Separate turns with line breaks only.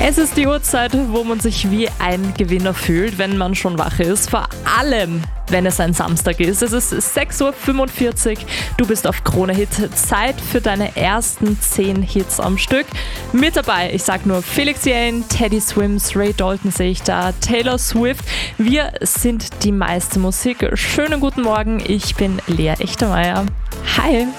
Es ist die Uhrzeit, wo man sich wie ein Gewinner fühlt, wenn man schon wach ist. Vor allem, wenn es ein Samstag ist. Es ist 6:45 Uhr. Du bist auf Krone Hit. Zeit für deine ersten 10 Hits am Stück. Mit dabei, ich sag nur Felix Jähn, Teddy Swims, Ray Dalton sehe ich da, Taylor Swift. Wir sind die meiste Musik. Schönen guten Morgen, ich bin Lea Echtermeier. Hi!